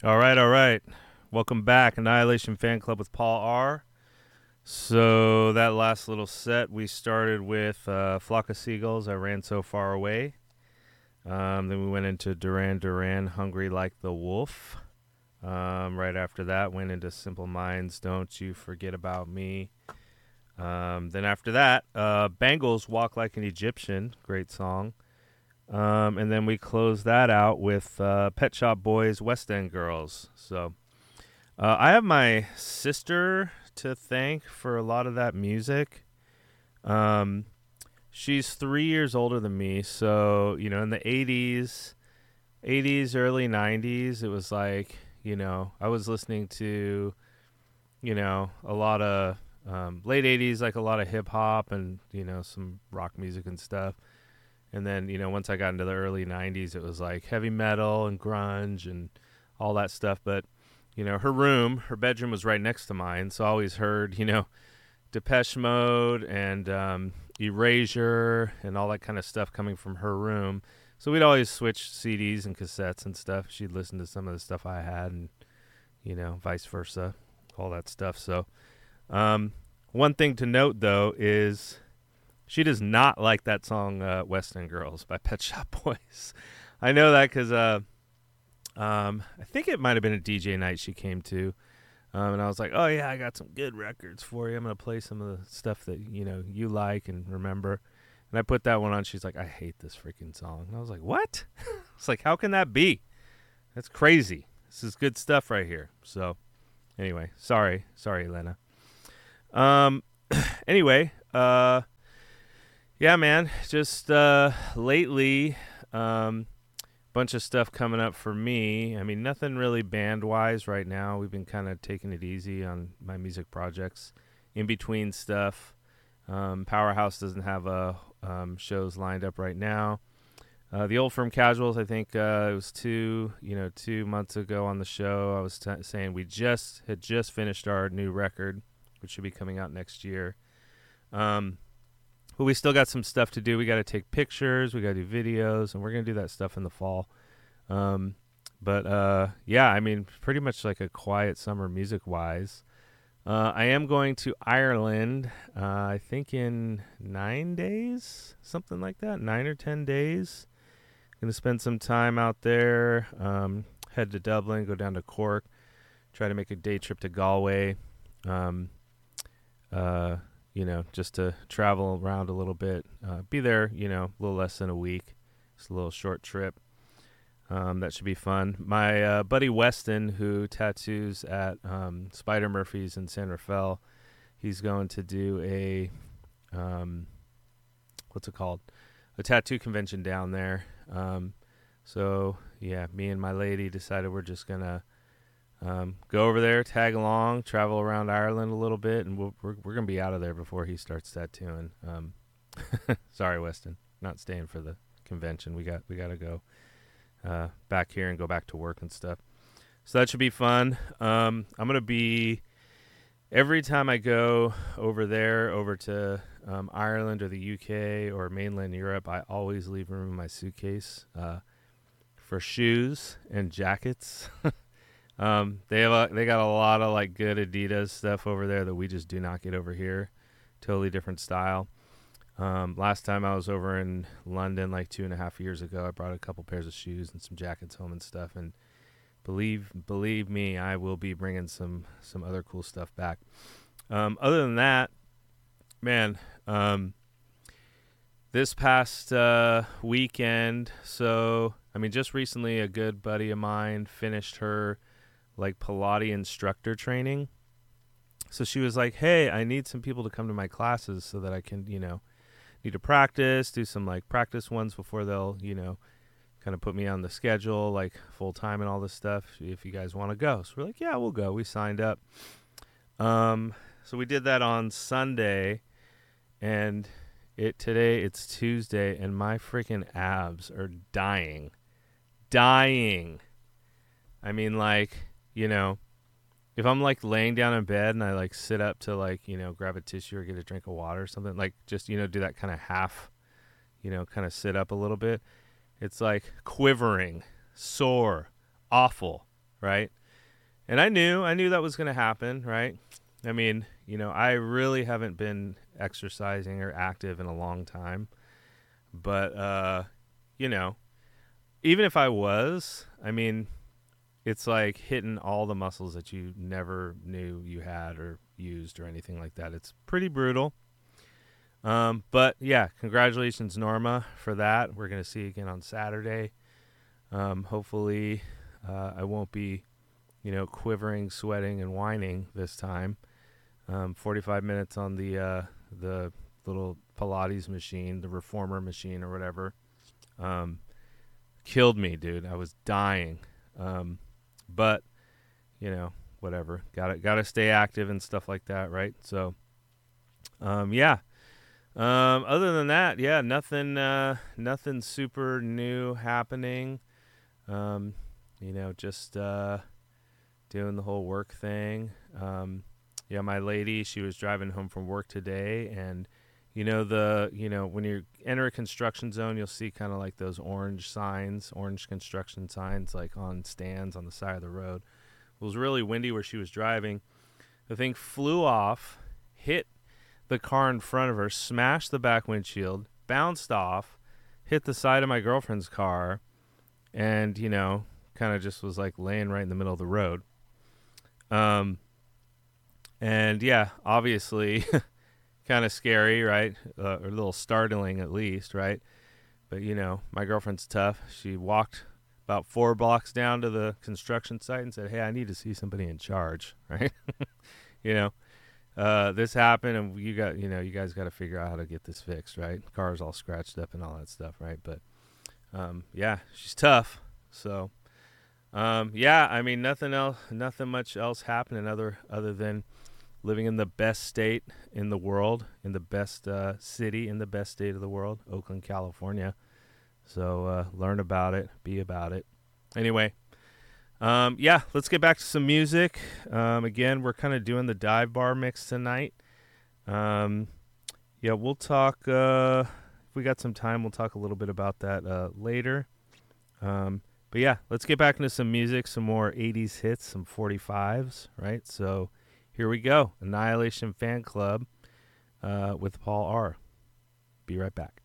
All right, all right. Welcome back, Annihilation Fan Club with Paul R. So that last little set, we started with Flock of Seagulls, I Ran So Far Away. Then we went into Duran Duran, Hungry Like the Wolf. Right after that, went into Simple Minds, Don't You Forget About Me. Then after that, Bangles, Walk Like an Egyptian, great song. And then we closed that out with Pet Shop Boys, West End Girls. So I have my sister to thank for a lot of that music. Um, she's 3 years older than me, so in the '80s, early '90s, it was like I was listening to a lot of late '80s, like a lot of hip hop and some rock music and stuff. And then once I got into the early '90s, it was like heavy metal and grunge and all that stuff. But her bedroom was right next to mine, so I always heard, Depeche Mode and Erasure and all that kind of stuff coming from her room. So we'd always switch CDs and cassettes and stuff. She'd listen to some of the stuff I had, and vice versa, all that stuff. So one thing to note though is she does not like that song "West End Girls" by Pet Shop Boys. I know that because I think it might have been a DJ night she came to. And I was like, oh, yeah, I got some good records for you. I'm going to play some of the stuff that, you like and remember. And I put that one on. She's like, I hate this freaking song. And I was like, what? It's like, how can that be? That's crazy. This is good stuff right here. So anyway, sorry, Elena. Anyway, yeah, man, just lately, bunch of stuff coming up for me. I mean, nothing really band-wise right now. We've been kind of taking it easy on my music projects. In between stuff, Powerhouse doesn't have shows lined up right now. The Old Firm Casuals, I think it was 2 months ago on the show. I was saying we had just finished our new record, which should be coming out next year. But we still got some stuff to do. We got to take pictures. We got to do videos, and we're going to do that stuff in the fall. Yeah, I mean, pretty much like a quiet summer music-wise. I am going to Ireland, I think in 9 days, something like that, 9 or 10 days. Going to spend some time out there, head to Dublin, go down to Cork, try to make a day trip to Galway. Just to travel around a little bit, be there, a little less than a week. It's a little short trip. That should be fun. My buddy Weston, who tattoos at Spider Murphy's in San Rafael, he's going to do a, what's it called? A tattoo convention down there. So, yeah, me and my lady decided we're just going to go over there, tag along, travel around Ireland a little bit, and we're going to be out of there before he starts tattooing. Sorry, Weston, not staying for the convention. We got to go back here and go back to work and stuff. So that should be fun. I'm going to be, every time I go over there, over to Ireland or the UK or mainland Europe, I always leave room in my suitcase for shoes and jackets. They got a lot of like good Adidas stuff over there that we just do not get over here. Totally different style. Last time I was over in London like 2.5 years ago, I brought a couple pairs of shoes and some jackets home and stuff. And believe me, I will be bringing some other cool stuff back. Other than that, man, this past weekend, so I mean, just recently, a good buddy of mine finished her like Pilates instructor training. So she was like, hey, I need some people to come to my classes so that I can, need to practice, do some like practice ones before they'll, kind of put me on the schedule, like full time and all this stuff, if you guys want to go. So we're like, yeah, we'll go. We signed up. So we did that on Sunday, and today it's Tuesday, and my freaking abs are dying. I mean, like, if I'm like laying down in bed and I like sit up to like, grab a tissue or get a drink of water or something, like just, do that kind of half, kind of sit up a little bit. It's like quivering, sore, awful, right? And I knew that was going to happen, right? I mean, I really haven't been exercising or active in a long time. But, even if I was, I mean, it's like hitting all the muscles that you never knew you had or used or anything like that. It's pretty brutal. But yeah, congratulations, Norma, for that. We're going to see you again on Saturday. Hopefully, I won't be, quivering, sweating, and whining this time. 45 minutes on the little Pilates machine, the reformer machine or whatever, killed me, dude. I was dying. But, whatever. Gotta stay active and stuff like that, right? So, yeah. Other than that, yeah, nothing super new happening. Just doing the whole work thing. Yeah, my lady, she was driving home from work today, and when you enter a construction zone, you'll see kind of like those orange construction signs, like on stands on the side of the road. It was really windy where she was driving. The thing flew off, hit the car in front of her, smashed the back windshield, bounced off, hit the side of my girlfriend's car, and, kind of just was like laying right in the middle of the road. And yeah, obviously kind of scary, right? Or a little startling at least, right? But, my girlfriend's tough. She walked about 4 blocks down to the construction site and said, "Hey, I need to see somebody in charge," right? This happened, and you guys got to figure out how to get this fixed, right? Car's all scratched up and all that stuff, right? But, yeah, she's tough. So, yeah, I mean, nothing much else happening other than living in the best state in the world, in the best city in the best state of the world, Oakland, California. So learn about it, be about it. Anyway, yeah, let's get back to some music. Again, we're kind of doing the dive bar mix tonight. Yeah, we'll talk, if we got some time, we'll talk a little bit about that later. But yeah, let's get back into some music, some more 80s hits, some 45s, right? So here we go. Annihilation Fan Club with Paul R. Be right back.